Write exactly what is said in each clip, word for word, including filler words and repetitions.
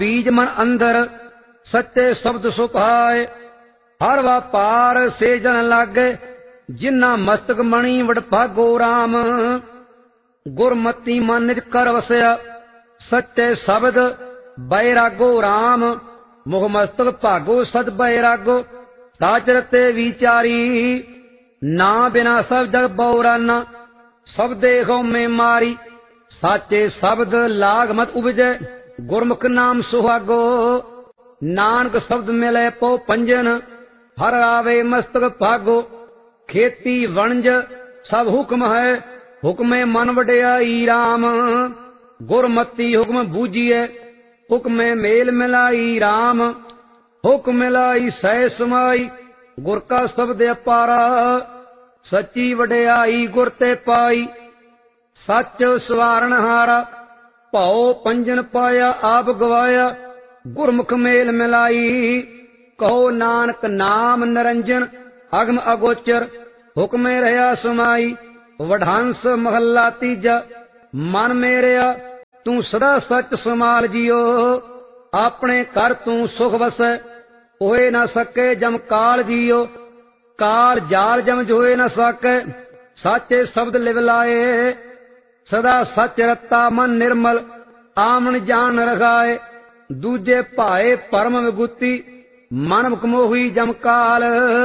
बीज मन अंदर सच्चे शब्द सुभाए। हर वापार से जन लागे जिन्ना मस्तक मणि वडभागो राम। गुरमति मन निज कर वसया सच्चे शब्द बैरागो राम। मुख मस्तक भागो सद बैरागो साचरते विचारी। ना बिना सब जग बौराना सब देखो में मारी। साचे शब्द लाग मत उपजे गुरमुख नाम सुहागो। नानक शब्द मिले पो पंजन हर आवे मस्तक भागो। खेती वणज सब हुक्म है हुक्मे मन वड्याई राम। गुरमति हुक्म बूझिए हुक्मे मेल मिलाई राम। हुक्म मिलाई सह समाई गुर का शब्द अपारा। सच्ची वड्याई गुर ते पाई सच सवारण हारा। भाओ पंजन पाया आप गवाया गुरमुख मेल मिलाई। कहो नानक नाम निरंजन अगम अगोचर हुक्मे रहा समाई। वढांस महला तीजा मन मेरिया तू सदा सच समाल जियो। अपने कर तू सुख वसै होए न सके जम काल जियो। काल जाल जम जोए न सके साचे शब्द लिव लाए। सदा सच रत्ता मन निर्मल आमन जान रखाए। दूजे भाए परम विगुती मन मुख मोही जम काल।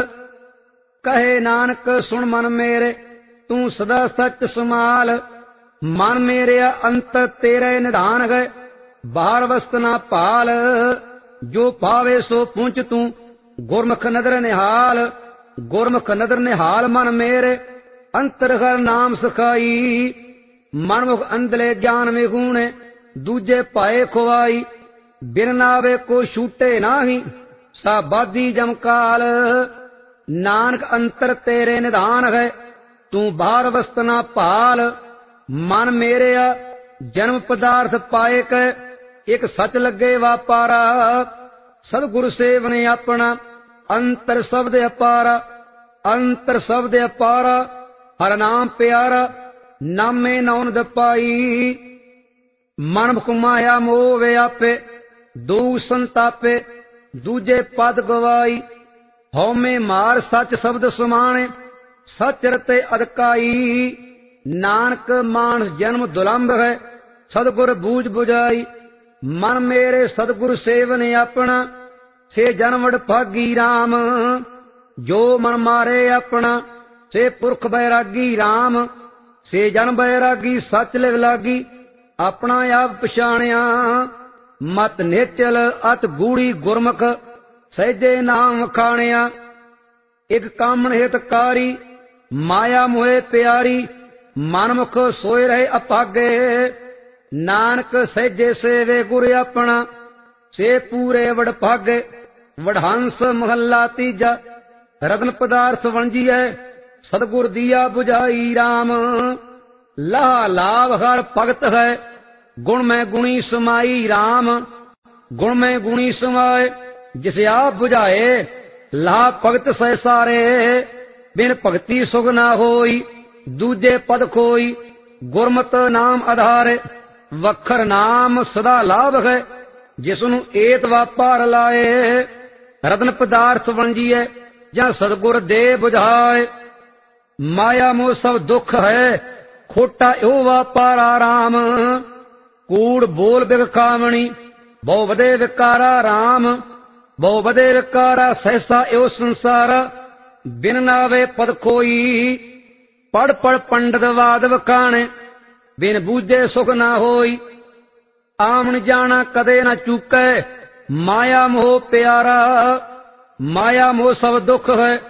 कहे नानक सुन मन मेरे तू सदा सच समाल। मन मेरे अंत तेरे निधान गए बाहर वस्त ना पाल। जो पावे सो पूंछ तू गुरमुख नदर निहाल। गुरमुख नदर निहाल मन मेरे अंतर घर नाम सखाई। मनमुख अंदले ज्ञान में गुणे दूजे पाए खुआई। बिन नावे को छूटे नाही साबादी जमकाल। नानक अंतर तेरे निधान है तू बाहर वस्त ना पाल। मन मेरे जन्म पदार्थ पाए के एक सच लगे वापारा। सदगुरु सेवने अपना अंतर शब्द अपारा। अंतर शब्द अपारा हर नाम प्यारा नामे नौन दपाई। मन मुख माया मोह व्यापे दू संतापे दूजे पद गवाई। हौमे मार सच शब्द समाने सच रते अदकाई। नानक मानस जन्म दुलंभ है सदगुर बूझ बुझाई। मन मेरे सदगुरु सेवने अपना से जन्म वडभागी राम। जो मन मारे अपना से पुरख बैरागी राम। से जन बैरागी सच लिव लागी अपना आप पछाणिया। मत नेचल अत गूढ़ी गुरमुख सहजे नाम खाणिया। एक कामन हितकारी माया मोहे प्यारी। मनमुख सोए रहे अपागे नानक सहजे सेवे गुर अपना। से पूरे वडभागे वढांस महला तीजा रत्न पदार्थ वंजिए सदगुर दिया बुझाई राम। ला लाभ हर भगत है गुण में गुणी समाई राम। गुण में गुणी समाए जिसे आप बुझाए ला भगत सह सारे। बिन भगति सुख ना होई दूजे पद खोई। गुरमत नाम आधार वखर नाम सदा लाभ है जिसनु एत वापार लाए। रत्न पदार्थ वंजिए ਜਾਂ सतगुर दे बुझाए। माया मोह सब दुख है खोटा यो वापारा राम। कूड़ बोल बिग कामणी बहु बदे विकारा राम। बहु बदे विकारा सहसा यो संसारा। बिन नावे पद कोई पढ़ पढ़ पंडित वाद वखाणे। बिन बूझे सुख ना होई आमन जाना कदे न चूकै। माया मोह प्यारा माया मोह सब दुख है